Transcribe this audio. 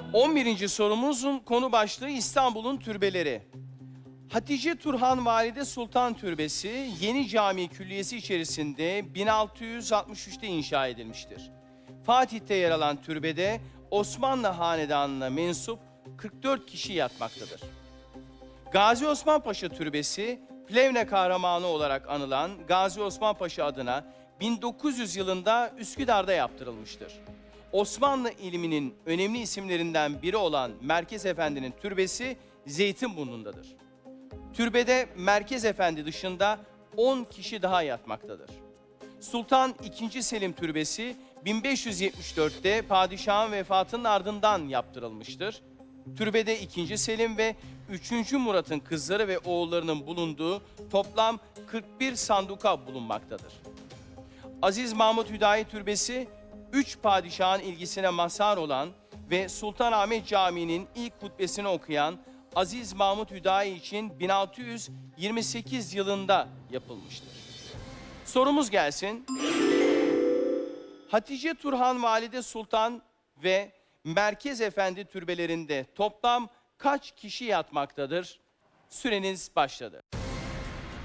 11. sorumuzun konu başlığı İstanbul'un türbeleri. Hatice Turhan Valide Sultan Türbesi Yeni Cami Külliyesi içerisinde 1663'te inşa edilmiştir. Fatih'te yer alan türbede Osmanlı Hanedanı'na mensup 44 kişi yatmaktadır. Gazi Osman Paşa Türbesi, Plevne kahramanı olarak anılan Gazi Osman Paşa adına 1900 yılında Üsküdar'da yaptırılmıştır. Osmanlı ilminin önemli isimlerinden biri olan Merkez Efendi'nin türbesi Zeytinburnu'ndadır. Türbede Merkez Efendi dışında 10 kişi daha yatmaktadır. Sultan II. Selim Türbesi 1574'te padişahın vefatının ardından yaptırılmıştır. Türbede II. Selim ve 3. Murat'ın kızları ve oğullarının bulunduğu toplam 41 sanduka bulunmaktadır. Aziz Mahmut Hüdayi Türbesi, 3 padişahın ilgisine mazhar olan ve Sultanahmet Camii'nin ilk hutbesini okuyan Aziz Mahmut Hüdayi için 1628 yılında yapılmıştır. Sorumuz gelsin. Hatice Turhan Valide Sultan ve Merkez Efendi türbelerinde toplam kaç kişi yatmaktadır? Süreniz başladı.